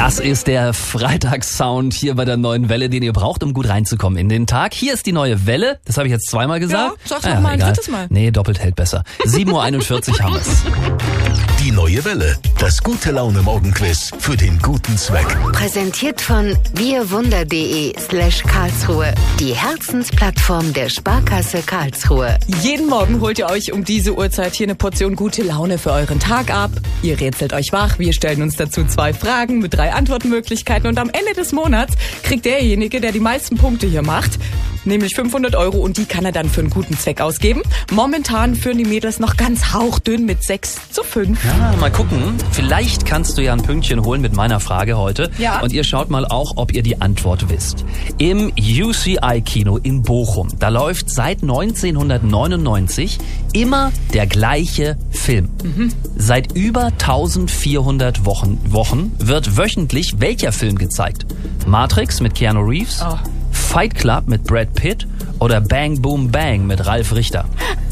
Das ist der Freitagssound hier bei der neuen Welle, den ihr braucht, um gut reinzukommen in den Tag. Hier ist die neue Welle. Das habe ich jetzt zweimal gesagt. Ja, sag's noch mal ein drittes Mal. Nee, doppelt hält besser. 7:41 Uhr haben wir's. Die neue Welle, das gute Laune-Morgenquiz für den guten Zweck. Präsentiert von wirwunder.de/Karlsruhe. Die Herzensplattform der Sparkasse Karlsruhe. Jeden Morgen holt ihr euch um diese Uhrzeit hier eine Portion gute Laune für euren Tag ab. Ihr rätselt euch wach, wir stellen uns dazu 2 Fragen mit 3 Antwortmöglichkeiten und am Ende des Monats kriegt derjenige, der die meisten Punkte hier macht, nämlich 500 € und die kann er dann für einen guten Zweck ausgeben. Momentan führen die Mädels noch ganz hauchdünn mit 6:5. Ja, mal gucken. Vielleicht kannst du ja ein Pünktchen holen mit meiner Frage heute. Ja. Und ihr schaut mal auch, ob ihr die Antwort wisst. Im UCI-Kino in Bochum, da läuft seit 1999 immer der gleiche Film. Seit über 1400 Wochen wird wöchentlich welcher Film gezeigt? Matrix mit Keanu Reeves? Oh. Fight Club mit Brad Pitt oder Bang Boom Bang mit Ralf Richter?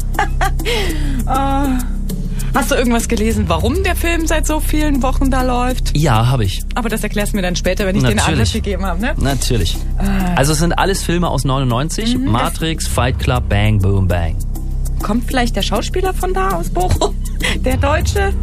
Hast du irgendwas gelesen, warum der Film seit so vielen Wochen da läuft? Ja, habe ich. Aber das erklärst du mir dann später, wenn ich dir eine Antwort gegeben habe, ne? Natürlich. Also es sind alles Filme aus 99. Matrix, Fight Club, Bang Boom Bang. Kommt vielleicht der Schauspieler von da aus Bochum? Der Deutsche?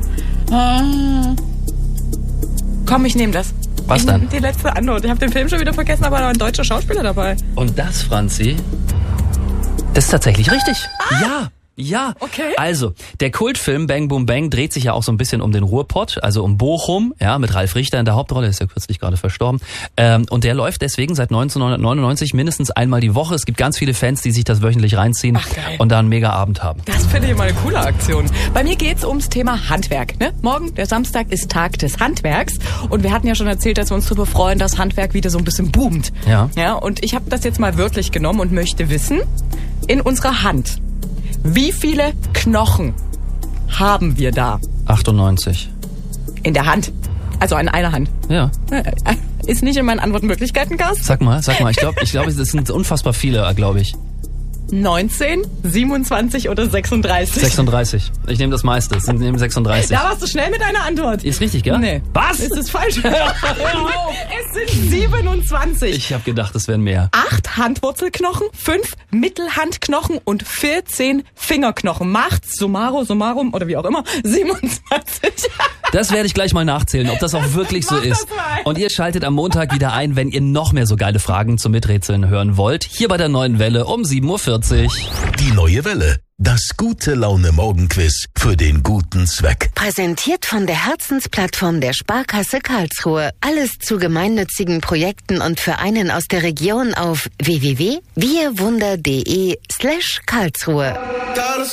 Komm, ich nehme das. Was dann? Die letzte Antwort. Ich habe den Film schon wieder vergessen, aber da war ein deutscher Schauspieler dabei. Und das, Franzi, das ist tatsächlich richtig. Ja. Okay. Also, der Kultfilm Bang Boom Bang dreht sich ja auch so ein bisschen um den Ruhrpott, also um Bochum, ja, mit Ralf Richter in der Hauptrolle, ist ja kürzlich gerade verstorben. Und der läuft deswegen seit 1999 mindestens einmal die Woche. Es gibt ganz viele Fans, die sich das wöchentlich reinziehen. Ach, geil. Und da einen mega Abend haben. Das finde ich mal eine coole Aktion. Bei mir geht's ums Thema Handwerk. Ne? Morgen, der Samstag, ist Tag des Handwerks. Und wir hatten ja schon erzählt, dass wir uns darüber freuen, dass Handwerk wieder so ein bisschen boomt. Ja. Und ich habe das jetzt mal wörtlich genommen und möchte wissen, in unserer Hand, wie viele Knochen haben wir da? 98. In der Hand. Also an einer Hand. Ja. Ist nicht in meinen Antwortmöglichkeiten, Carsten? Sag mal. Ich glaube, das sind unfassbar viele, glaube ich. 19, 27 oder 36? 36. Ich nehme das meiste. Es sind 36. Da warst du schnell mit deiner Antwort. Ist richtig, gell? Nee. Was? Es ist falsch. Es sind 27. Ich habe gedacht, es wären mehr. 8 Handwurzelknochen, 5 Mittelhandknochen und 14 Fingerknochen. Macht summarum oder wie auch immer 27. Das werde ich gleich mal nachzählen, ob das auch wirklich so Mach ist. das mal. Und ihr schaltet am Montag wieder ein, wenn ihr noch mehr so geile Fragen zum Miträtseln hören wollt. Hier bei der neuen Welle um 7:40 Uhr. Die neue Welle, das gute Laune-Morgenquiz für den guten Zweck. Präsentiert von der Herzensplattform der Sparkasse Karlsruhe. Alles zu gemeinnützigen Projekten und Vereinen aus der Region auf www.wirwunder.de/Karlsruhe.